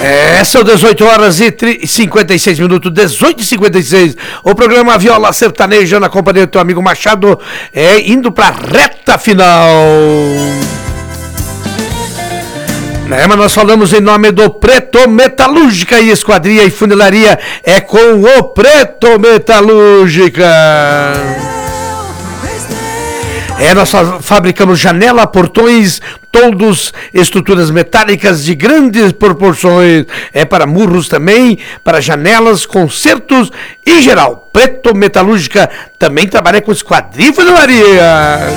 São 18 horas e 56 minutos, 18h56. O programa Viola Sertaneja, na companhia do teu amigo Machado, indo pra reta final. Mas nós falamos em nome do Preto Metalúrgica e Esquadria e Funilaria. É com o Preto Metalúrgica. Nós fabricamos janela, portões, toldos, estruturas metálicas de grandes proporções. Para murros também, para janelas, concertos e geral. Preto Metalúrgica também trabalha com esquadria e funilaria.